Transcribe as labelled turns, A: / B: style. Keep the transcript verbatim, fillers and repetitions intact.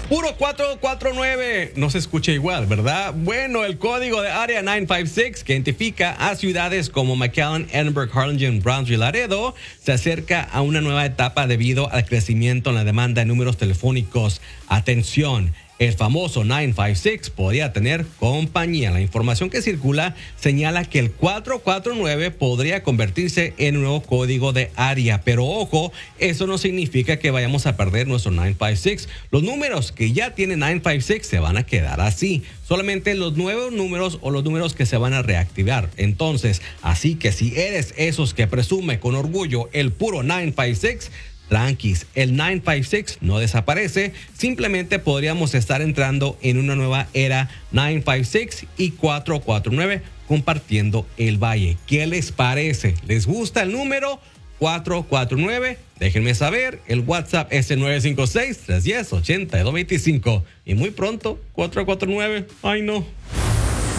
A: Puro cuatro cuatro nueve. No se escucha igual, ¿verdad? Bueno, el código de área nueve cinco seis, que identifica a ciudades como McAllen, Edinburgh, Harlingen, Brownsville, Laredo, se acerca a una nueva etapa debido al crecimiento en la demanda de números telefónicos. Atención. El famoso nueve cinco seis podría tener compañía. La información que circula señala que el cuatro cuatro nueve podría convertirse en un nuevo código de área. Pero ojo, eso no significa que vayamos a perder nuestro nueve cinco seis. Los números que ya tiene nueve cinco seis se van a quedar así. Solamente los nuevos números o los números que se van a reactivar. Entonces, así que si eres esos que presume con orgullo el puro nueve cinco seis, tranquis, el nueve cinco seis no desaparece, simplemente podríamos estar entrando en una nueva era nueve cinco seis y cuatro cuatro nueve compartiendo el valle. ¿Qué les parece? ¿Les gusta el número cuatro cuatro nueve? Déjenme saber, el WhatsApp es el nueve cinco seis, tres uno cero, ocho dos dos cinco y muy pronto cuatro cuatro nueve. Ay no.